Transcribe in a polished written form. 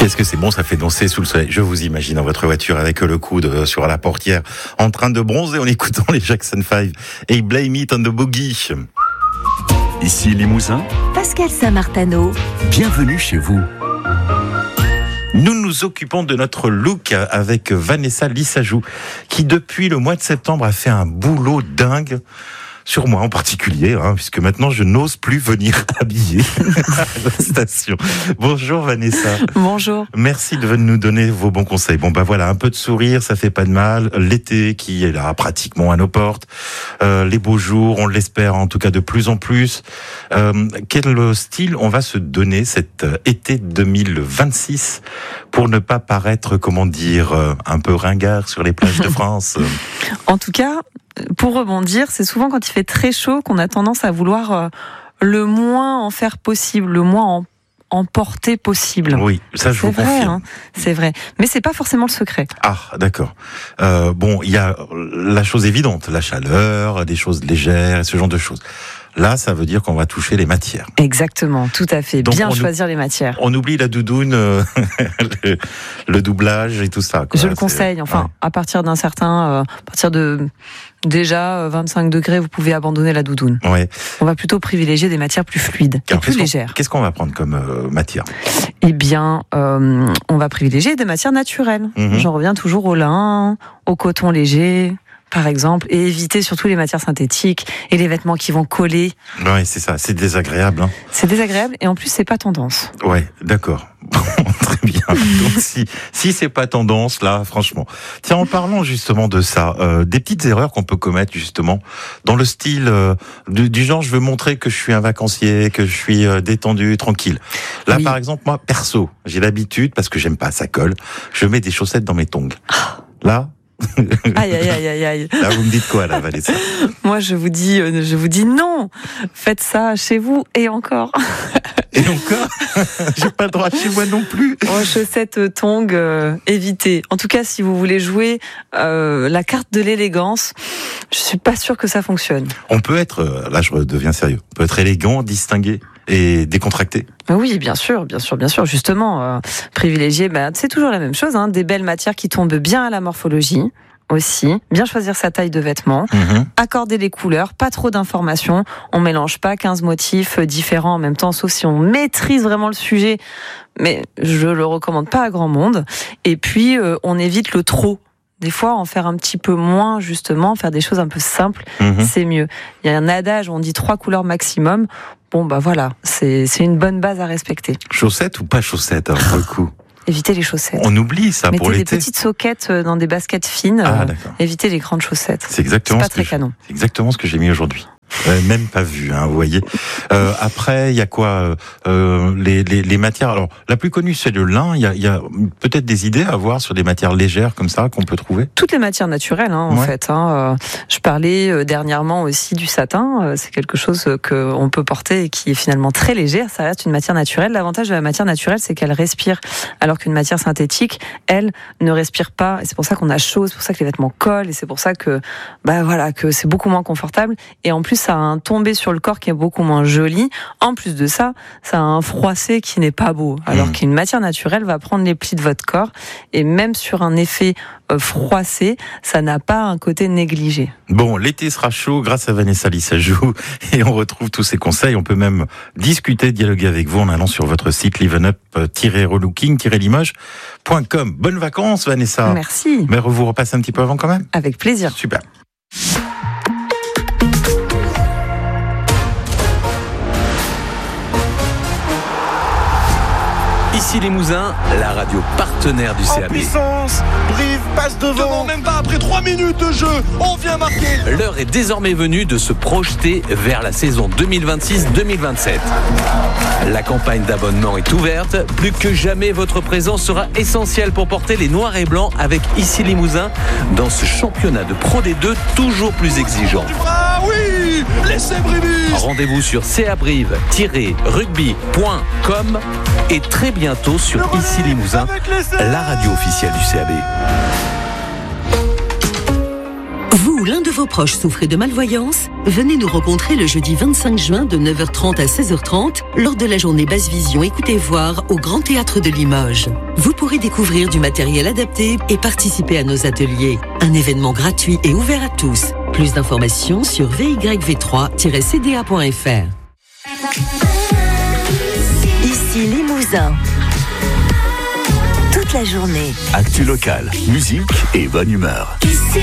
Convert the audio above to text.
Qu'est-ce que c'est bon, ça fait danser sous le soleil. Je vous imagine dans votre voiture avec le coude sur la portière, en train de bronzer en écoutant les Jackson 5 et Blame It on the Boogie. Ici Limousin, Pascal Saint-Martano. Bienvenue chez vous. Nous nous occupons de notre look avec Vanessa Lissajou, qui depuis le mois de septembre a fait un boulot dingue. Sur moi en particulier, puisque maintenant je n'ose plus venir habiller à la station. Bonjour Vanessa. Bonjour. Merci de nous donner vos bons conseils. Bon voilà, un peu de sourire, ça fait pas de mal. L'été qui est là pratiquement à nos portes. Les beaux jours, on l'espère en tout cas de plus en plus. Quel style on va se donner cet été 2026 pour ne pas paraître, un peu ringard sur les plages de France? En tout cas, pour rebondir, c'est souvent quand il fait très chaud qu'on a tendance à vouloir le moins en faire possible, le moins en porter possible. Oui, ça je vous confirme. C'est vrai, mais c'est pas forcément le secret. Ah, d'accord. Il y a la chose évidente, la chaleur, des choses légères et ce genre de choses. Là, ça veut dire qu'on va toucher les matières. Exactement, tout à fait. Donc bien choisir les matières. On oublie la doudoune, le doublage et tout ça. Je le conseille. À partir d'un certain, à partir de déjà 25 degrés, vous pouvez abandonner la doudoune. Ouais. On va plutôt privilégier des matières plus fluides et plus légères. Qu'est-ce qu'on va prendre comme matière ? Eh bien, on va privilégier des matières naturelles. J'en reviens toujours au lin, au coton léger, par exemple, et éviter surtout les matières synthétiques et les vêtements qui vont coller. Oui, c'est ça, c'est désagréable. C'est désagréable et en plus, c'est pas tendance. Ouais, d'accord. Très bien. Donc si c'est pas tendance, là, franchement. Tiens, en parlant justement de ça, des petites erreurs qu'on peut commettre justement dans le style du genre, je veux montrer que je suis un vacancier, que je suis détendu, tranquille. Là, par exemple, moi, perso, j'ai l'habitude, parce que j'aime pas, ça colle, je mets des chaussettes dans mes tongs. Là, Aïe. Là, vous me dites quoi, là, Vanessa ? Moi, je vous dis non. Faites ça chez vous et encore. Et encore ? J'ai pas le droit chez moi non plus. Chaussettes, tongs, évitez. En tout cas, si vous voulez jouer la carte de l'élégance, je suis pas sûre que ça fonctionne. On peut être, là, je redeviens sérieux. On peut être élégant, distingué et décontracté. Oui, bien sûr. Justement, privilégier, c'est toujours la même chose. Des belles matières qui tombent bien à la morphologie aussi. Bien choisir sa taille de vêtements. Accorder les couleurs, pas trop d'informations. On mélange pas 15 motifs différents en même temps, sauf si on maîtrise vraiment le sujet. Mais je le recommande pas à grand monde. Et puis, on évite le trop. Des fois, en faire un petit peu moins, justement, faire des choses un peu simples, c'est mieux. Il y a un adage où on dit 3 couleurs maximum. Voilà, c'est une bonne base à respecter. Chaussettes ou pas chaussettes, pour le coup ? Évitez les chaussettes. On oublie ça pour l'été. Mettez des petites soquettes dans des baskets fines. Évitez les grandes chaussettes. C'est exactement pas très canon. C'est exactement ce que j'ai mis aujourd'hui. Même pas vu, vous voyez. Après, il y a quoi les matières. Alors, la plus connue, c'est le lin. Il y a peut-être des idées à avoir sur des matières légères comme ça qu'on peut trouver. Toutes les matières naturelles, en fait. Je parlais dernièrement aussi du satin. C'est quelque chose qu'on peut porter et qui est finalement très léger. Ça reste une matière naturelle. L'avantage de la matière naturelle, c'est qu'elle respire, alors qu'une matière synthétique, elle, ne respire pas. Et c'est pour ça qu'on a chaud. C'est pour ça que les vêtements collent. Et c'est pour ça que, que c'est beaucoup moins confortable. Et en plus, ça a un tombé sur le corps qui est beaucoup moins joli. En plus de ça, ça a un froissé qui n'est pas beau. Alors qu'une matière naturelle va prendre les plis de votre corps et même sur un effet froissé, ça n'a pas un côté négligé. Bon, l'été sera chaud grâce à Vanessa Lissajou et on retrouve tous ces conseils. On peut même discuter, dialoguer avec vous en allant sur votre site livenup-relooking-limoges.com. Bonnes vacances, Vanessa. Merci. Mais vous repassez un petit peu avant quand même ? Avec plaisir. Super. Ici Limousin, la radio partenaire du CAB. En puissance, Brive passe devant. Même pas après 3 minutes de jeu, on vient marquer. L'heure est désormais venue de se projeter vers la saison 2026-2027. La campagne d'abonnement est ouverte. Plus que jamais, votre présence sera essentielle pour porter les noirs et blancs avec Ici Limousin dans ce championnat de Pro D2 toujours plus exigeant. Ah oui, laissez Brive. Rendez-vous sur cabrive-rugby.com et très bientôt sur Ici Limousin, la radio officielle du CAB. Vous Vous ou l'un de vos proches souffrez de malvoyance? Venez nous rencontrer le jeudi 25 juin de 9h30 à 16h30 lors de la journée Basse Vision Écoutez Voir au Grand Théâtre de Limoges. Vous pourrez découvrir du matériel adapté et participer à nos ateliers. Un événement gratuit et ouvert à tous. Plus d'informations sur vyv3-cda.fr. Ici Limousin. Toute la journée. Actu local, musique et bonne humeur. Ici